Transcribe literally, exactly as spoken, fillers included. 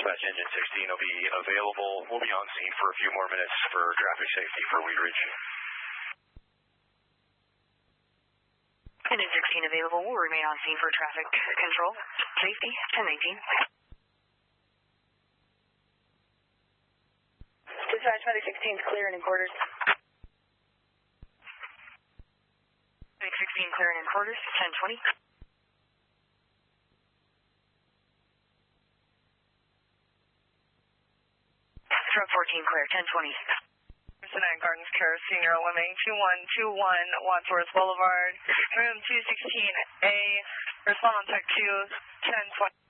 Dispatch engine sixteen will be available. We'll be on scene for a few more minutes for traffic safety for Wheat Ridge. Engine sixteen available. We'll remain on scene for traffic control. Safety, ten nineteen. Dispatch Medic sixteen is clear and in quarters. Medic sixteen clear and in quarters, ten twenty. Truck fourteen clear, ten twenty. Cincinnati Gardens Care Senior Lemming two one two one Wadsworth Boulevard, room two sixteen A, respond on tech two, ten twenty.